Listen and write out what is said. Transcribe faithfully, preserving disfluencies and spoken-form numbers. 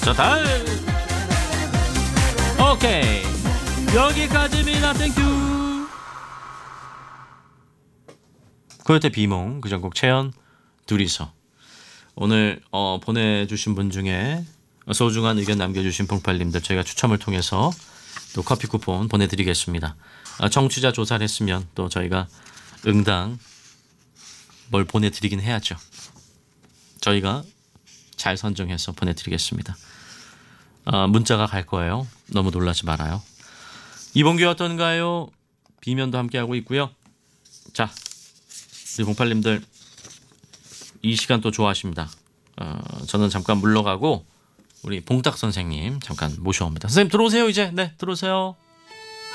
좋다. 오케이, 여기까지입니다. 땡큐. 코요태 비몽 그 전곡 채연 둘이서 오늘 어, 보내주신 분 중에 소중한 의견 남겨주신 봉팔님들 저희가 추첨을 통해서 또 커피 쿠폰 보내드리겠습니다. 아, 청취자 조사를 했으면 또 저희가 응당 뭘 보내드리긴 해야죠. 저희가 잘 선정해서 보내드리겠습니다. 아, 문자가 갈 거예요. 너무 놀라지 말아요. 이봉규 어떤가요? 비면도 함께하고 있고요. 자, 우리 봉팔님들 이 시간 또 좋아하십니다. 어, 저는 잠깐 물러가고 우리 봉딱 선생님 잠깐 모셔옵니다. 선생님 들어오세요 이제. 네, 들어오세요.